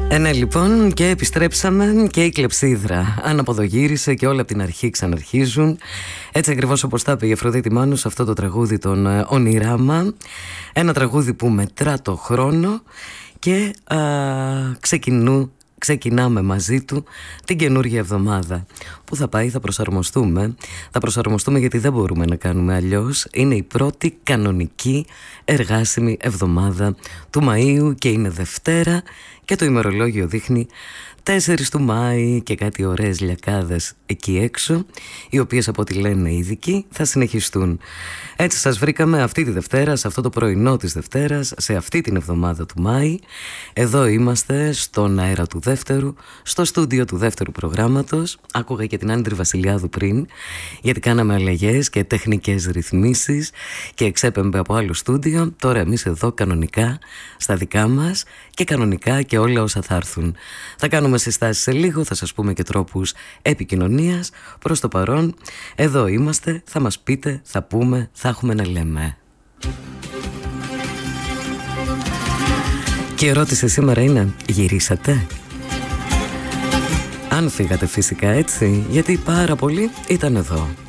Ναι, λοιπόν, και επιστρέψαμε και η κλεψίδρα αναποδογύρισε και όλα από την αρχή ξαναρχίζουν. Έτσι ακριβώς όπως τα είπε η Αφροδίτη Μάνου σε αυτό το τραγούδι των Ονειράμα. Ένα τραγούδι που μετρά το χρόνο και ξεκινάμε μαζί του την καινούργια εβδομάδα. Πού θα πάει? Θα προσαρμοστούμε. Θα προσαρμοστούμε γιατί δεν μπορούμε να κάνουμε αλλιώς. Είναι η πρώτη κανονική εργάσιμη εβδομάδα του Μαΐου και είναι Δευτέρα και το ημερολόγιο δείχνει 4 του Μάη και κάτι ωραίες λιακάδες εκεί έξω, οι οποίες από ό,τι λένε οι ειδικοί θα συνεχιστούν. Έτσι σας βρήκαμε αυτή τη Δευτέρα, σε αυτό το πρωινό της Δευτέρας, σε αυτή την εβδομάδα του Μάη. Εδώ είμαστε στον αέρα του δεύτερου, στο στούντιο του δεύτερου προγράμματος. Άκουγα και την Άντρη Βασιλιάδου πριν, γιατί κάναμε αλλαγές και τεχνικές ρυθμίσεις και εξέπεμπε από άλλο στούντιο. Τώρα εμείς εδώ κανονικά στα δικά μας και κανονικά και όλα όσα θα έρθουν. Θα κάνουμε συστάσεις σε λίγο, θα σας πούμε και τρόπους επικοινωνίας. Προς το παρόν, εδώ είμαστε, θα μας πείτε, θα πούμε, θα έχουμε να λέμε. Και η ερώτηση σήμερα είναι, γυρίσατε? Αν φύγατε φυσικά, έτσι, γιατί πάρα πολλοί ήταν εδώ.